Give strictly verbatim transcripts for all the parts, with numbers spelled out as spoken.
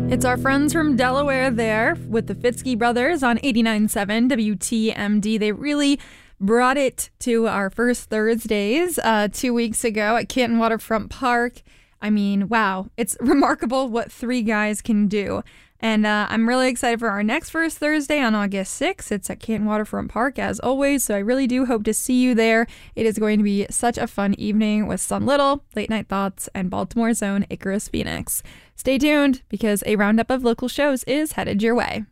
It's our friends from Delaware there with the Fitzky brothers on eighty-nine point seven W T M D. They really brought it to our first Thursdays uh, two weeks ago at Canton Waterfront Park. I mean, wow, it's remarkable what three guys can do. And uh, I'm really excited for our next First Thursday on August sixth. It's at Canton Waterfront Park, as always, so I really do hope to see you there. It is going to be such a fun evening with Sun Little, Late Night Thoughts, and Baltimore's own Icarus Phoenix. Stay tuned, because a roundup of local shows is headed your way.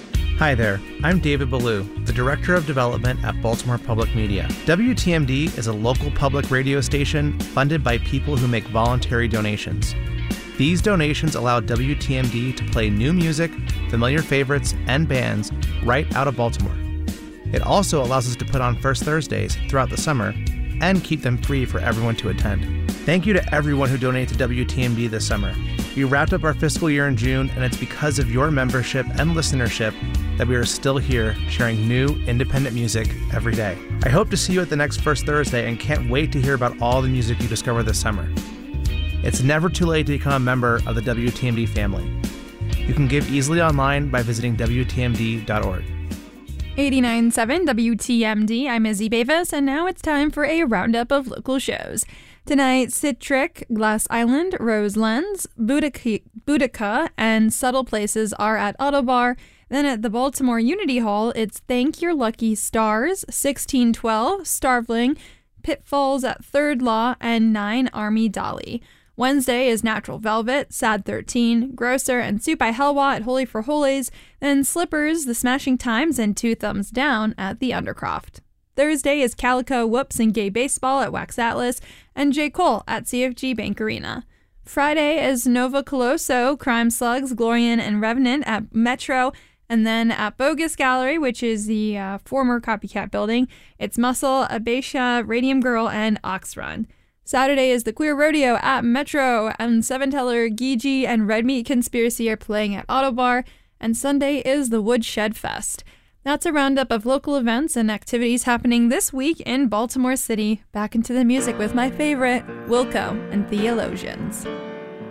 Hi there, I'm David Ballou, the Director of Development at Baltimore Public Media. W T M D is a local public radio station funded by people who make voluntary donations. These donations allow W T M D to play new music, familiar favorites, and bands right out of Baltimore. It also allows us to put on First Thursdays throughout the summer and keep them free for everyone to attend. Thank you to everyone who donated to W T M D this summer. We wrapped up our fiscal year in June, and it's because of your membership and listenership that we are still here sharing new, independent music every day. I hope to see you at the next First Thursday and can't wait to hear about all the music you discover this summer. It's never too late to become a member of the W T M D family. You can give easily online by visiting W T M D dot org. eighty-nine point seven W T M D, I'm Izzy Bavis, and now it's time for a roundup of local shows. Tonight, Citric, Glass Island, Rose Lens, Boudica, Boudica, and Subtle Places are at Autobar. Then at the Baltimore Unity Hall, it's Thank Your Lucky Stars, sixteen twelve, Starveling, Pitfalls at Third Law, and nine Army Dolly. Wednesday is Natural Velvet, Sad thirteen, Grocer, and Soup by Helwa at Holy for Holies, then Slippers, The Smashing Times, and Two Thumbs Down at the Undercroft. Thursday is Calico, Whoops, and Gay Baseball at Wax Atlas, and J. Cole at C F G Bank Arena. Friday is Nova Colosso, Crime Slugs, Glorian, and Revenant at Metro, and then at Bogus Gallery, which is the uh, former Copycat building, it's Muscle, Abacia, Radium Girl, and Ox Run. Saturday is the Queer Rodeo at Metro, and Seven Teller, Geegee, and Red Meat Conspiracy are playing at Autobar, and Sunday is the Woodshed Fest. That's a roundup of local events and activities happening this week in Baltimore City. Back into the music with my favorite, Wilco and Theologians.